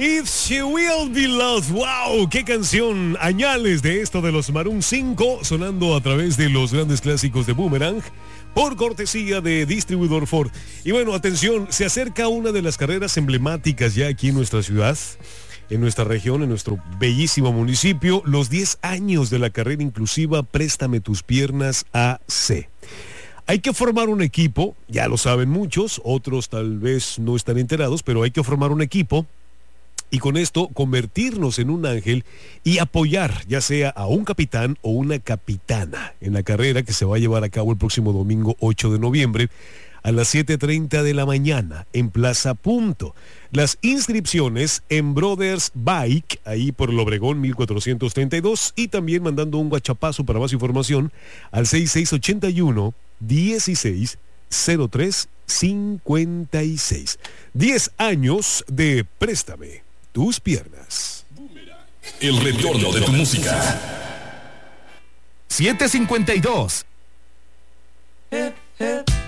If She Will Be Lost. ¡Wow! ¡Qué canción! Añales de esto de los Maroon 5 sonando a través de los grandes clásicos de Boomerang por cortesía de Distribuidor Ford. Y bueno, atención, se acerca una de las carreras emblemáticas ya aquí en nuestra ciudad, en nuestra región, en nuestro bellísimo municipio, los 10 años de la carrera inclusiva Préstame tus piernas AC. Hay que formar un equipo, ya lo saben muchos, otros tal vez no están enterados, pero hay que formar un equipo y con esto convertirnos en un ángel y apoyar ya sea a un capitán o una capitana en la carrera que se va a llevar a cabo el próximo domingo 8 de noviembre a las 7:30 de la mañana en Plaza Punto. Las inscripciones en Brothers Bike, ahí por el Obregón 1432, y también mandando un guachapazo para más información al 6681 160356. 10 años de Préstame tus piernas. El retorno de tu música. 752.